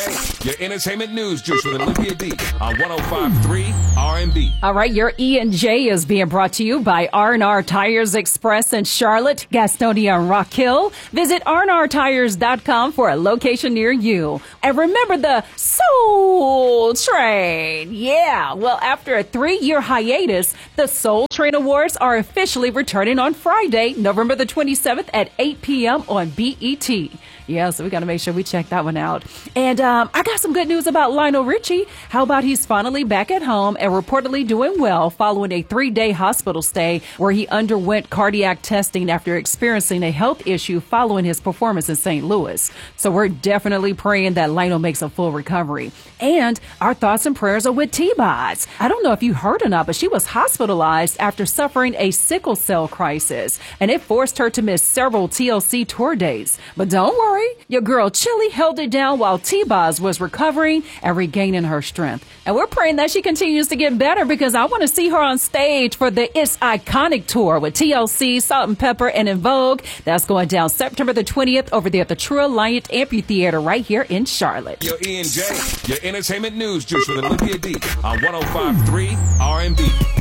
Your entertainment news juice with Olivia D on 105.3 R&B. All right, your E&J is being brought to you by R&R Tires Express in Charlotte, Gastonia, and Rock Hill. Visit rnrtires.com for a location near you. And remember the Soul Train. Yeah, well, after a 3-year hiatus, the Soul Train Awards are officially returning on Friday, November the 27th at 8 p.m. on BET. Yeah, so we got to make sure we check that one out. And I got some good news about Lionel Richie. How about he's finally back at home and reportedly doing well following a 3-day hospital stay where he underwent cardiac testing after experiencing a health issue following his performance in St. Louis. So we're definitely praying that Lionel makes a full recovery. And our thoughts and prayers are with T-Boz. I don't know if you heard or not, but she was hospitalized after suffering a sickle cell crisis, and it forced her to miss several TLC tour dates. But don't worry. Your girl Chili held it down while T-Boz was recovering and regaining her strength. And we're praying that she continues to get better because I want to see her on stage for the It's Iconic Tour with TLC, Salt and Pepper, and En Vogue. That's going down September the 20th over there at the True Alliance Amphitheater right here in Charlotte. Your E&J, your entertainment news juice with Olivia D on 105.3 R&B.